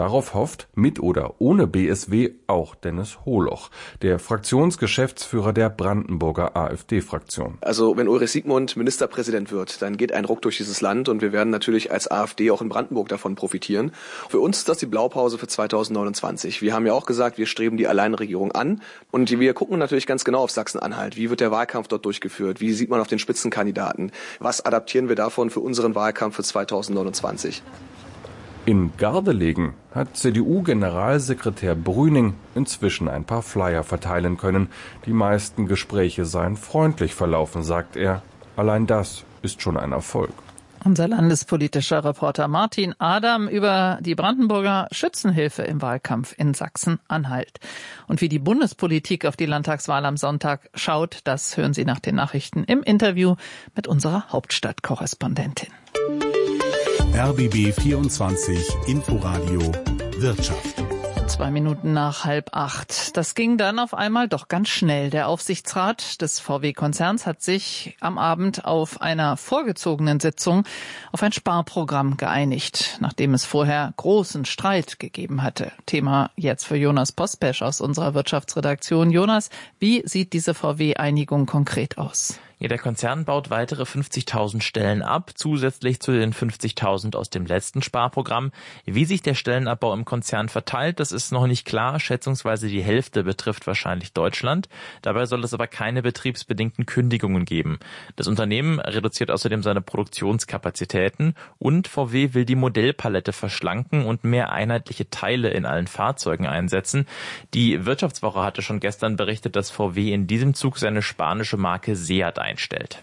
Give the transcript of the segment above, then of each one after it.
Darauf hofft, mit oder ohne BSW, auch Dennis Holoch, der Fraktionsgeschäftsführer der Brandenburger AfD-Fraktion. Also wenn Ulrich Siegmund Ministerpräsident wird, dann geht ein Ruck durch dieses Land und wir werden natürlich als AfD auch in Brandenburg davon profitieren. Für uns ist das die Blaupause für 2029. Wir haben ja auch gesagt, wir streben die Alleinregierung an und wir gucken natürlich ganz genau auf Sachsen-Anhalt. Wie wird der Wahlkampf dort durchgeführt? Wie sieht man auf den Spitzenkandidaten? Was adaptieren wir davon für unseren Wahlkampf für 2029? In Gardelegen hat CDU-Generalsekretär Brüning inzwischen ein paar Flyer verteilen können. Die meisten Gespräche seien freundlich verlaufen, sagt er. Allein das ist schon ein Erfolg. Unser landespolitischer Reporter Martin Adam über die Brandenburger Schützenhilfe im Wahlkampf in Sachsen-Anhalt. Und wie die Bundespolitik auf die Landtagswahl am Sonntag schaut, das hören Sie nach den Nachrichten im Interview mit unserer Hauptstadtkorrespondentin. RBB 24 Inforadio Wirtschaft. 2 Minuten nach 7:30. Das ging dann auf einmal doch ganz schnell. Der Aufsichtsrat des VW-Konzerns hat sich am Abend auf einer vorgezogenen Sitzung auf ein Sparprogramm geeinigt, nachdem es vorher großen Streit gegeben hatte. Thema jetzt für Jonas Pospesch aus unserer Wirtschaftsredaktion. Jonas, wie sieht diese VW-Einigung konkret aus? Ja, der Konzern baut weitere 50.000 Stellen ab, zusätzlich zu den 50.000 aus dem letzten Sparprogramm. Wie sich der Stellenabbau im Konzern verteilt, das ist noch nicht klar. Schätzungsweise die Hälfte betrifft wahrscheinlich Deutschland. Dabei soll es aber keine betriebsbedingten Kündigungen geben. Das Unternehmen reduziert außerdem seine Produktionskapazitäten und VW will die Modellpalette verschlanken und mehr einheitliche Teile in allen Fahrzeugen einsetzen. Die Wirtschaftswoche hatte schon gestern berichtet, dass VW in diesem Zug seine spanische Marke Seat einstellt.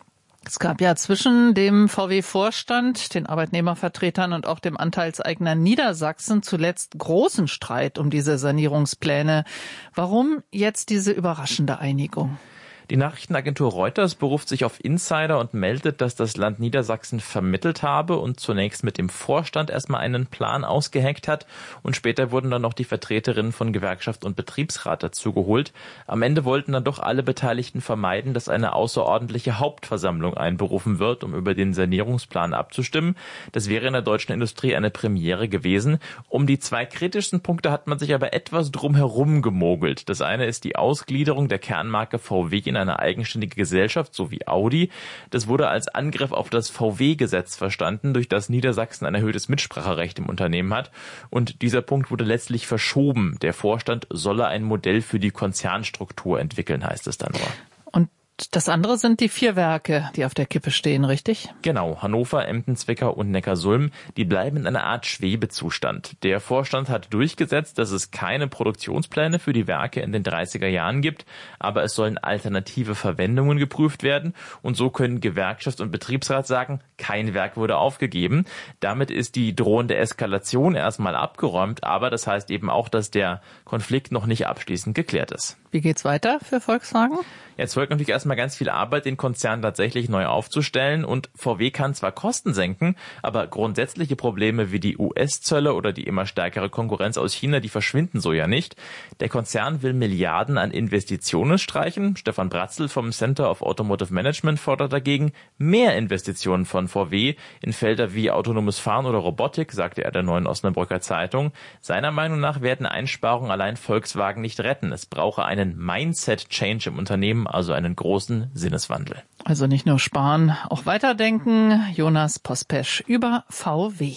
Es gab ja zwischen dem VW-Vorstand, den Arbeitnehmervertretern und auch dem Anteilseigner Niedersachsen zuletzt großen Streit um diese Sanierungspläne. Warum jetzt diese überraschende Einigung? Die Nachrichtenagentur Reuters beruft sich auf Insider und meldet, dass das Land Niedersachsen vermittelt habe und zunächst mit dem Vorstand erstmal einen Plan ausgeheckt hat und später wurden dann noch die Vertreterinnen von Gewerkschaft und Betriebsrat dazugeholt. Am Ende wollten dann doch alle Beteiligten vermeiden, dass eine außerordentliche Hauptversammlung einberufen wird, um über den Sanierungsplan abzustimmen. Das wäre in der deutschen Industrie eine Premiere gewesen. Um die 2 kritischsten Punkte hat man sich aber etwas drumherum gemogelt. Das eine ist die Ausgliederung der Kernmarke VW in eine eigenständige Gesellschaft, so wie Audi. Das wurde als Angriff auf das VW-Gesetz verstanden, durch das Niedersachsen ein erhöhtes Mitspracherecht im Unternehmen hat. Und dieser Punkt wurde letztlich verschoben. Der Vorstand solle ein Modell für die Konzernstruktur entwickeln, heißt es dann nur. Und das andere sind die 4 Werke, die auf der Kippe stehen, richtig? Genau, Hannover, Emden, Zwickau und Neckarsulm, die bleiben in einer Art Schwebezustand. Der Vorstand hat durchgesetzt, dass es keine Produktionspläne für die Werke in den 30er Jahren gibt, aber es sollen alternative Verwendungen geprüft werden und so können Gewerkschaft und Betriebsrat sagen, kein Werk wurde aufgegeben. Damit ist die drohende Eskalation erstmal abgeräumt, aber das heißt eben auch, dass der Konflikt noch nicht abschließend geklärt ist. Wie geht's weiter für Volkswagen? Jetzt folgt natürlich erstmal ganz viel Arbeit, den Konzern tatsächlich neu aufzustellen und VW kann zwar Kosten senken, aber grundsätzliche Probleme wie die US-Zölle oder die immer stärkere Konkurrenz aus China, die verschwinden so ja nicht. Der Konzern will Milliarden an Investitionen streichen. Stefan Bratzel vom Center of Automotive Management fordert dagegen mehr Investitionen von VW in Felder wie autonomes Fahren oder Robotik, sagte er der Neuen Osnabrücker Zeitung. Seiner Meinung nach werden Einsparungen allein Volkswagen nicht retten. Es brauche einen Mindset-Change im Unternehmen, also einen großen Sinneswandel. Also nicht nur sparen, auch weiterdenken. Jonas Pospesch über VW.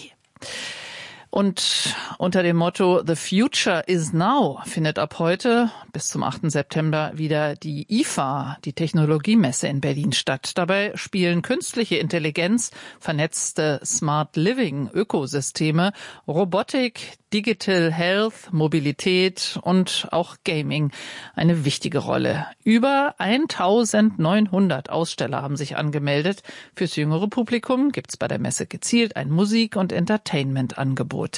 Und unter dem Motto The Future is Now findet ab heute bis zum 8. September wieder die IFA, die Technologiemesse in Berlin statt. Dabei spielen künstliche Intelligenz, vernetzte Smart Living Ökosysteme, Robotik, Digital Health, Mobilität und auch Gaming eine wichtige Rolle. Über 1900 Aussteller haben sich angemeldet. Fürs jüngere Publikum gibt's bei der Messe gezielt ein Musik- und Entertainment-Angebot.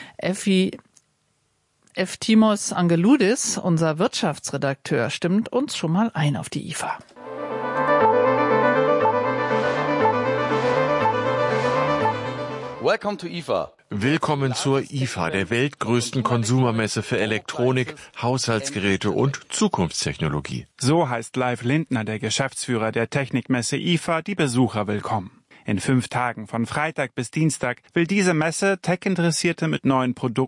Eftimos Angeloudis, unser Wirtschaftsredakteur, stimmt uns schon mal ein auf die IFA. Welcome to IFA. Willkommen zur IFA, der weltgrößten Konsumermesse für Elektronik, Haushaltsgeräte und Zukunftstechnologie. So heißt Leif Lindner, der Geschäftsführer der Technikmesse IFA, die Besucher willkommen. In 5 Tagen von Freitag bis Dienstag will diese Messe Tech-Interessierte mit neuen Produkten